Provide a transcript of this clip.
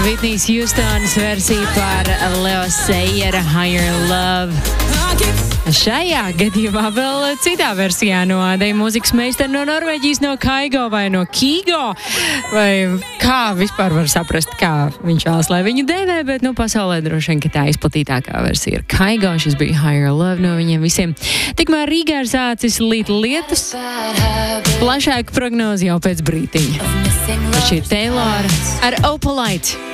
Whitney's Houstonas versija par Leo Sayera Higher Love. Šajā gadījumā vēl citā versijā no Deja mūzikas meistara no Norvēģijas, no Kaigo vai no Kigo, vai kā vispār var saprast, kā viņš vēlas, lai viņu dēvē, bet pasaulē droši vien, ka tā izplatītākā versija ir Kaigo, šis bija Higher Love no viņiem visiem. Tikmēr Rīgā ir sācis līt lietus, plašāku prognozi jau pēc brītiņa. Šī ir Taylor ar Opalite.